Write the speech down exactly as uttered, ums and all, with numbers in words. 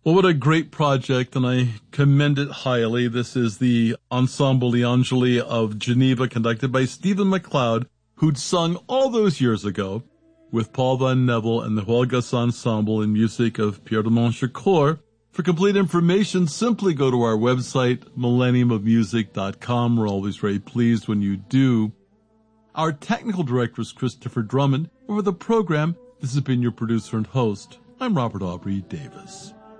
Well, what a great project, and I commend it highly. This is the Ensemble Gli Angeli of Geneva, conducted by Stephen MacLeod, who'd sung all those years ago with Paul Van Neville and the Huelgas Ensemble in music of Pierre de Montchecourt. For complete information, simply go to our website, millennium of music dot com. We're always very pleased when you do. Our technical director is Christopher Drummond. Over the program, this has been your producer and host. I'm Robert Aubrey Davis.